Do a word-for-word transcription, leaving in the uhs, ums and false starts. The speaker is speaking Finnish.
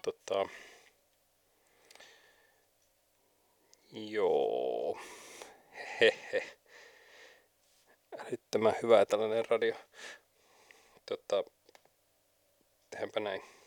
tota, joo, hehe, älyttömän hyvä tällainen radio. Tota, tehdäänpä näin.